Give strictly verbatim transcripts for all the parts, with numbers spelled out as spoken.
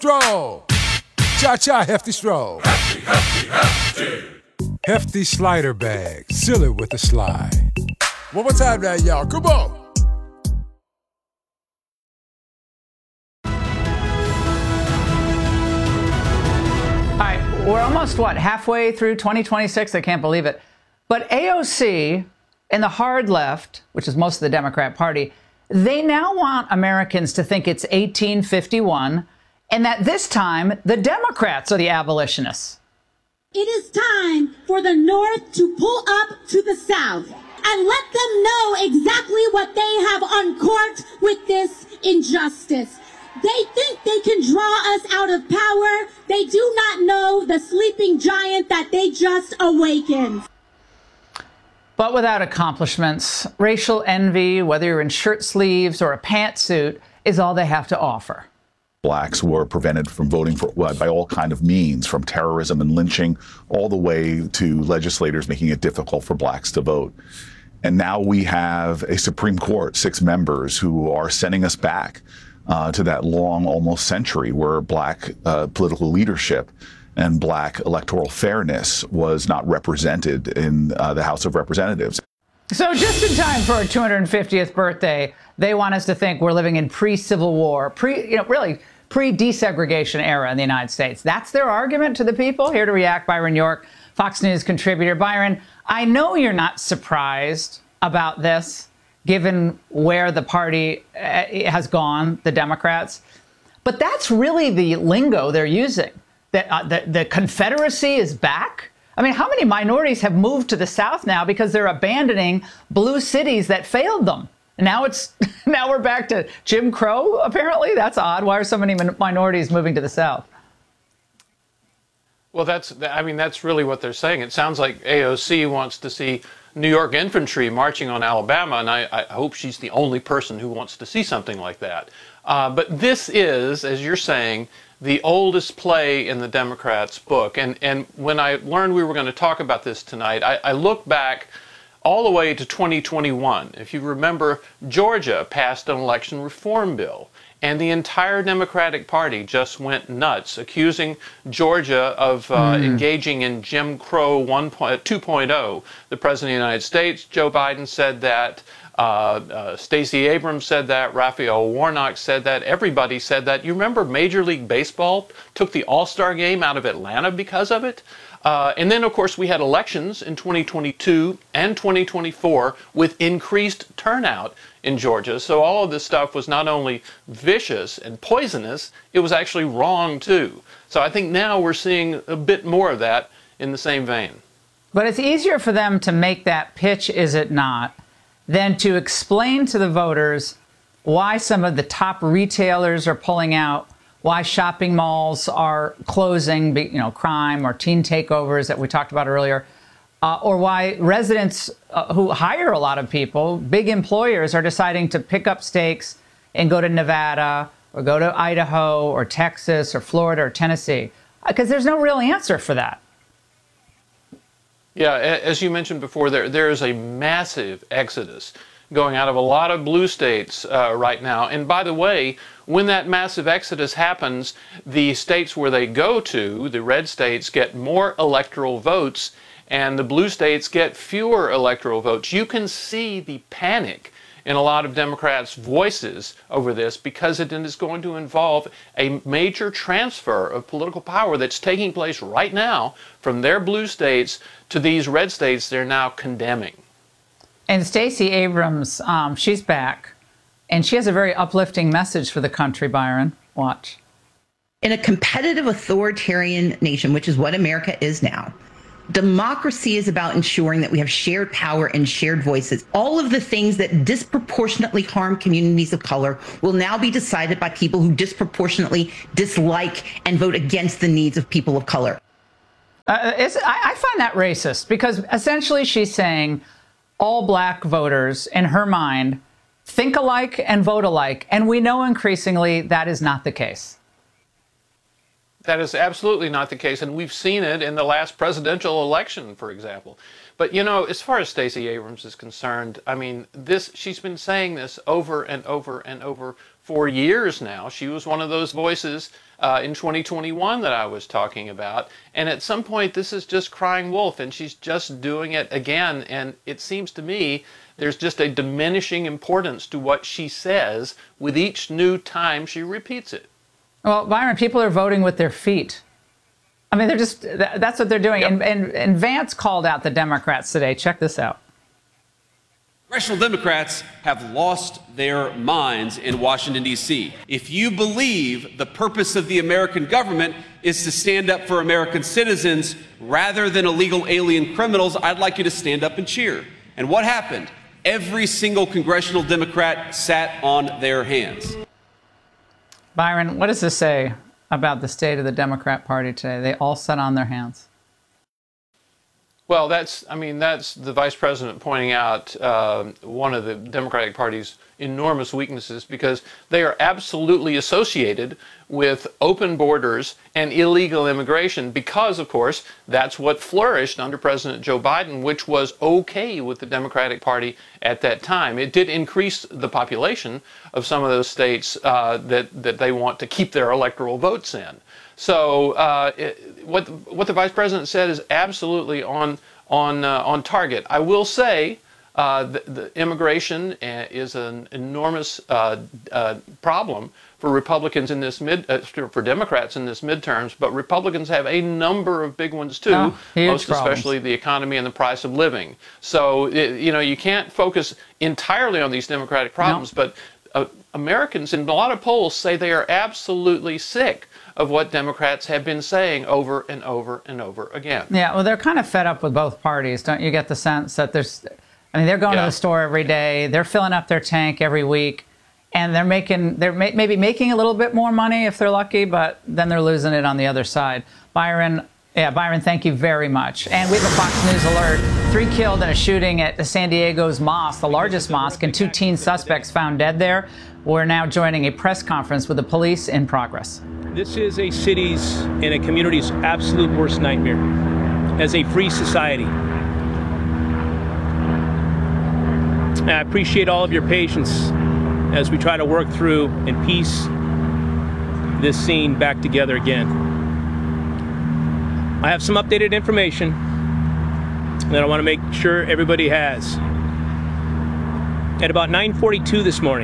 Stroll. Cha-cha, hefty stroll. Hefty, hefty, hefty. Hefty slider bag. Seal it with a slide. One more time now, y'all. Come on. All right, we're almost, what, halfway through twenty twenty-six? I can't believe it. But A O C and the hard left, which is most of the Democrat Party, they now want Americans to think it's eighteen fifty-one and that this time the Democrats are the abolitionists. It is time for the North to pull up to the South and let them know exactly what they have uncorked with this injustice. They think they can draw us out of power. They do not know the sleeping giant that they just awakened. But without accomplishments, racial envy, whether you're in shirt sleeves or a pantsuit, is all they have to offer. Blacks were prevented from voting for well, by all kind of means, from terrorism and lynching all the way to legislators making it difficult for blacks to vote. And now we have a Supreme Court, six members, who are sending us back uh, to that long, almost century where black uh, political leadership and black electoral fairness was not represented in uh, the House of Representatives. So just in time for our two hundred fiftieth birthday, they want us to think we're living in pre-Civil War, pre, you know, really pre-desegregation era in the United States. That's their argument to the people. Here to react, Byron York, Fox News contributor. Byron, I know you're not surprised about this, given where the party has gone, the Democrats. But that's really the lingo they're using. The, uh, the, the Confederacy is back. I mean, how many minorities have moved to the South now because they're abandoning blue cities that failed them? Now it's now we're back to Jim Crow, apparently. That's odd. Why are so many min- minorities moving to the South? Well, that's I mean, that's really what they're saying. It sounds like A O C wants to see New York infantry marching on Alabama, and I, I hope she's the only person who wants to see something like that. Uh, but this is, as you're saying, the oldest play in the Democrats' book. And, and when I learned we were going to talk about this tonight, I, I looked back all the way to twenty twenty-one. If you remember, Georgia passed an election reform bill, and the entire Democratic Party just went nuts, accusing Georgia of uh, mm. engaging in Jim Crow two point oh. The President of the United States, Joe Biden, said that. Uh, uh, Stacey Abrams said that. Raphael Warnock said that. Everybody said that. You remember Major League Baseball took the All-Star game out of Atlanta because of it? Uh, and then, of course, we had elections in twenty twenty-two and twenty twenty-four with increased turnout in Georgia. So all of this stuff was not only vicious and poisonous, it was actually wrong, too. So I think now we're seeing a bit more of that in the same vein. But it's easier for them to make that pitch, is it not, than to explain to the voters why some of the top retailers are pulling out, why shopping malls are closing, you know, crime or teen takeovers that we talked about earlier, uh, or why residents uh, who hire a lot of people, big employers, are deciding to pick up stakes and go to Nevada or go to Idaho or Texas or Florida or Tennessee, because there's no real answer for that. Yeah, as you mentioned before, there there is a massive exodus going out of a lot of blue states uh, right now. And by the way, when that massive exodus happens, the states where they go to, the red states, get more electoral votes, and the blue states get fewer electoral votes. You can see the panic in a lot of Democrats' voices over this, because it is going to involve a major transfer of political power that's taking place right now from their blue states to these red states they're now condemning. And Stacey Abrams, um, she's back, and she has a very uplifting message for the country, Byron. Watch. In a competitive authoritarian nation, which is what America is now, democracy is about ensuring that we have shared power and shared voices. All of the things that disproportionately harm communities of color will now be decided by people who disproportionately dislike and vote against the needs of people of color. Uh, it's, I, I find that racist, because essentially she's saying all black voters, in her mind, think alike and vote alike. And we know increasingly that is not the case. That is absolutely not the case, and we've seen it in the last presidential election, for example. But, you know, as far as Stacey Abrams is concerned, I mean, this she's been saying this over and over and over for years now. She was one of those voices uh, in twenty twenty-one that I was talking about. And at some point, this is just crying wolf, and she's just doing it again. And it seems to me there's just a diminishing importance to what she says with each new time she repeats it. Well, Byron, people are voting with their feet. I mean, they're just, that's what they're doing. Yep. And, and, and Vance called out the Democrats today. Check this out. Congressional Democrats have lost their minds in Washington, D C If you believe the purpose of the American government is to stand up for American citizens rather than illegal alien criminals, I'd like you to stand up and cheer. And what happened? Every single congressional Democrat sat on their hands. Byron, what does this say about the state of the Democrat Party today? They all sat on their hands. Well, that's, I mean, that's the vice president pointing out uh, one of the Democratic Party's enormous weaknesses, because they are absolutely associated with open borders and illegal immigration because, of course, that's what flourished under President Joe Biden, which was okay with the Democratic Party at that time. It did increase the population of some of those states uh, that, that they want to keep their electoral votes in. So uh, it, what, what the vice president said is absolutely on, on, uh, on target. I will say uh, the, the immigration is an enormous uh, uh, problem for Republicans in this mid, uh, for Democrats in this midterms, but Republicans have a number of big ones too, oh, most problems. especially the economy and the price of living. So, it, you know, you can't focus entirely on these Democratic problems, no. but uh, Americans in a lot of polls say they are absolutely sick of what Democrats have been saying over and over and over again. Yeah, well, they're kind of fed up with both parties. Don't you get the sense that there's, I mean, they're going yeah. to the store every day, they're filling up their tank every week, and they're making, they're may, maybe making a little bit more money if they're lucky, but then they're losing it on the other side. Byron, yeah, Byron, thank you very much. And we have a Fox News alert. Three killed in a shooting at San Diego's mosque, the largest mosque, and two teen suspects found dead there. We're now joining a press conference with the police in progress. This is a city's and a community's absolute worst nightmare as a free society. And I appreciate all of your patience as we try to work through and piece this scene back together again. I have some updated information that I want to make sure everybody has. At about nine forty-two this morning,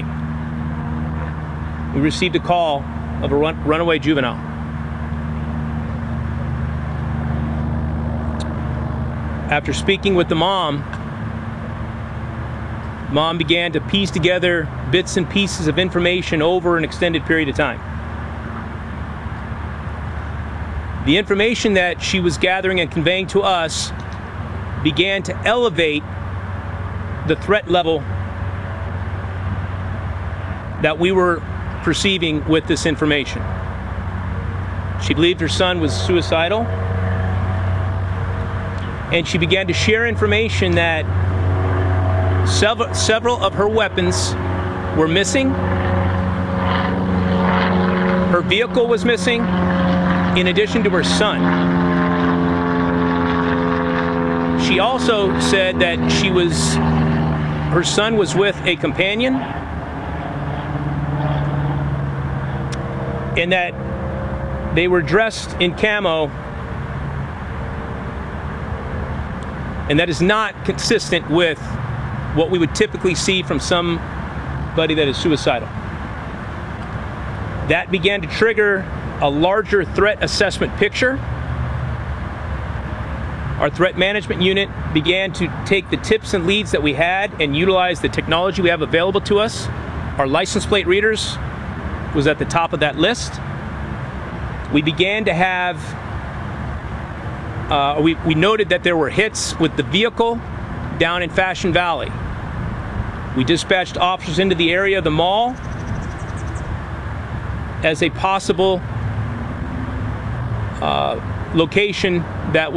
we received a call of a run, runaway juvenile. After speaking with the mom, mom began to piece together bits and pieces of information over an extended period of time. The information that she was gathering and conveying to us began to elevate the threat level that we were perceiving with this information. She believed her son was suicidal, and she began to share information that several, several of her weapons were missing. Her vehicle was missing, in addition to her son. She also said that she was, her son was with a companion, and that they were dressed in camo, and that is not consistent with what we would typically see from somebody that is suicidal. That began to trigger a larger threat assessment picture. Our threat management unit began to take the tips and leads that we had and utilize the technology we have available to us. Our license plate readers was at the top of that list. We began to have, uh, we, we noted that there were hits with the vehicle down in Fashion Valley. We dispatched officers into the area of the mall as a possible uh, location that